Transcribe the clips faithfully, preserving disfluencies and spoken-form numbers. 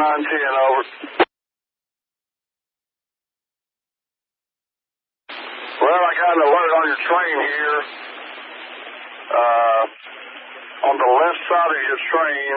nine ten, over. Well, I got an alert on your train here. Uh, on the left side of your train,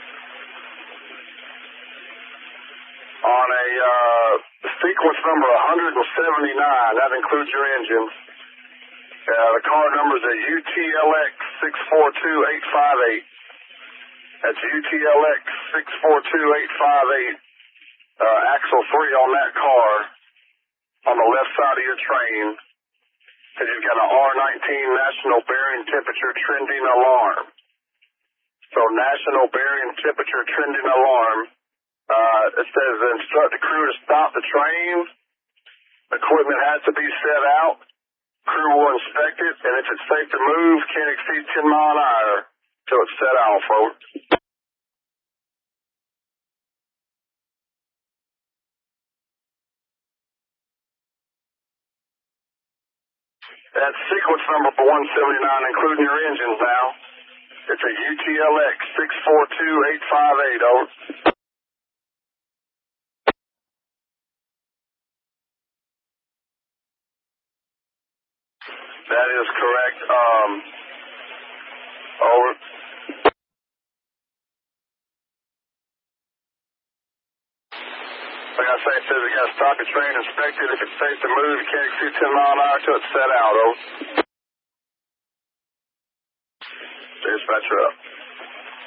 on a uh, sequence number one seventy-nine, that includes your engines. Uh, the car number is a U T L X six four two eight five eight. That's U T L X six four two eight five eight. Uh, axle three on that car on the left side of your train. And you've got an R nineteen National Bearing Temperature Trending Alarm. So National Bearing Temperature Trending Alarm. Uh, it says instruct the crew to stop the train. Equipment has to be set out. Crew will inspect it, and if it's safe to move, can't exceed ten mile an hour till it's set out, folks. That's sequence number for one seventy-nine, including your engines now. It's a U T L X six four two eight five eight, over. That is correct. Um, over. Like I say, it says you got to stop your train, inspect it. If it's safe to move, you can't exceed ten mile an hour till it's set out, over. Dispatcher up.